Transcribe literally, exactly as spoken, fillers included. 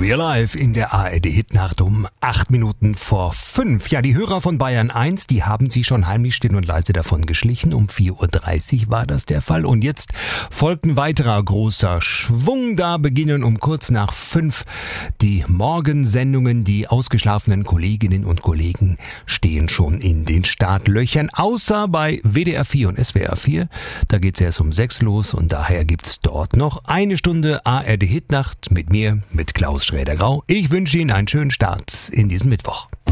We're live in der A R D-Hitnacht um acht Minuten vor fünf. Ja, die Hörer von Bayern eins, die haben sich schon heimlich still und leise davon geschlichen. Um vier Uhr dreißig war das der Fall. Und jetzt folgt ein weiterer großer Schwung. Da beginnen um kurz nach fünf die Morgensendungen. Die ausgeschlafenen Kolleginnen und Kollegen stehen schon in den Startlöchern. Außer bei W D R vier und S W R vier. Da geht's erst um sechs los und daher gibt's dort noch eine Stunde A R D-Hitnacht mit mir, mit Klaus Schräder-Grau. Ich wünsche Ihnen einen schönen Start in diesen Mittwoch.